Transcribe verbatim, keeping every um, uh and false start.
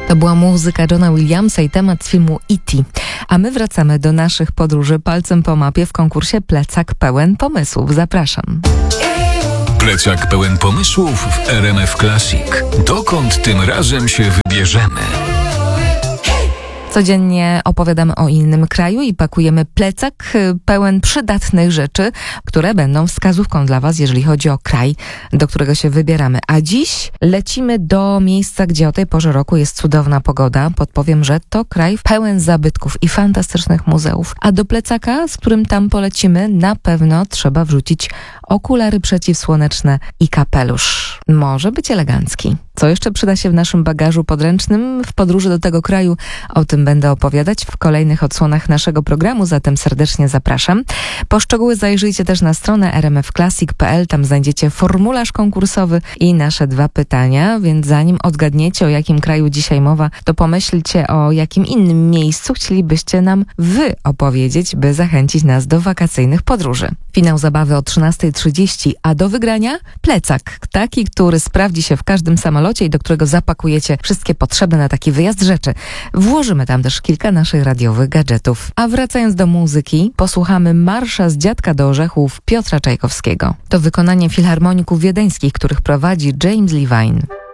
To była muzyka Johna Williamsa i temat z filmu E T A my wracamy do naszych podróży palcem po mapie w konkursie Plecak pełen pomysłów. Zapraszam. Plecak pełen pomysłów w R M F Classic. Dokąd tym razem się wybierzemy? Codziennie opowiadamy o innym kraju i pakujemy plecak pełen przydatnych rzeczy, które będą wskazówką dla Was, jeżeli chodzi o kraj, do którego się wybieramy. A dziś lecimy do miejsca, gdzie o tej porze roku jest cudowna pogoda. Podpowiem, że to kraj pełen zabytków i fantastycznych muzeów. A do plecaka, z którym tam polecimy, na pewno trzeba wrzucić okulary przeciwsłoneczne i kapelusz. Może być elegancki. Co jeszcze przyda się w naszym bagażu podręcznym w podróży do tego kraju? O tym będę opowiadać w kolejnych odsłonach naszego programu, zatem serdecznie zapraszam. Po szczegóły zajrzyjcie też na stronę r m f classic kropka p l, tam znajdziecie formularz konkursowy i nasze dwa pytania, więc zanim odgadniecie, o jakim kraju dzisiaj mowa, to pomyślcie, o jakim innym miejscu chcielibyście nam wy opowiedzieć, by zachęcić nas do wakacyjnych podróży. Finał zabawy o trzynastej trzydzieści, a do wygrania plecak, taki, który sprawdzi się w każdym samolocie i do którego zapakujecie wszystkie potrzebne na taki wyjazd rzeczy. Włożymy tam też kilka naszych radiowych gadżetów. A wracając do muzyki, posłuchamy marsza z Dziadka do Orzechów Piotra Czajkowskiego. To wykonanie filharmoników wiedeńskich, których prowadzi James Levine.